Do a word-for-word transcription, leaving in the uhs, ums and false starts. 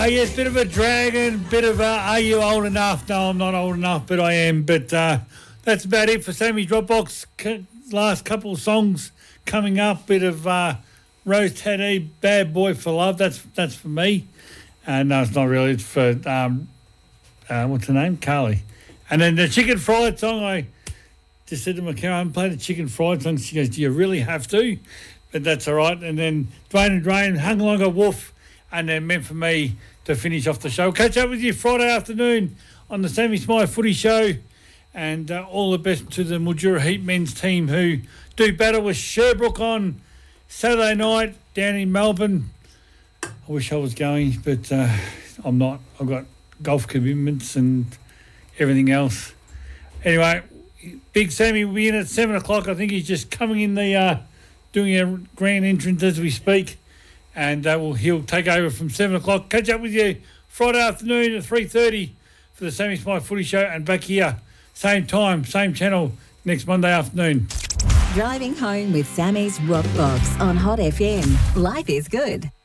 Uh, yes, bit of a dragon, bit of a, are you old enough? No, I'm not old enough, but I am. But uh, that's about it for Sammy Dropbox. C- last couple of songs coming up. Bit of uh, Rose Teddy, Bad Boy for Love. That's that's for me. And no, it's not really. It's for, um, uh, what's her name? Carly. And then the Chicken Fried song, I just said to my car, I haven't played a Chicken Fried song. She goes, do you really have to? But that's all right. And then Drain and Drain, Hung Like a Wolf, and then meant for me to finish off the show. Catch up with you Friday afternoon on the Sammy Smythe Footy Show. And uh, all the best to the Mildura Heat men's team who do battle with Sherbrooke on Saturday night down in Melbourne. I wish I was going, but uh, I'm not. I've got golf commitments and everything else. Anyway, Big Sammy will be in at seven o'clock. I think he's just coming in the, uh, doing a grand entrance as we speak. And uh, well, he'll take over from seven o'clock. Catch up with you Friday afternoon at three thirty for the Sammy Smythe Footy Show, and back here, same time, same channel, next Monday afternoon. Driving home with Sammy's Rock Box on Hot F M. Life is good.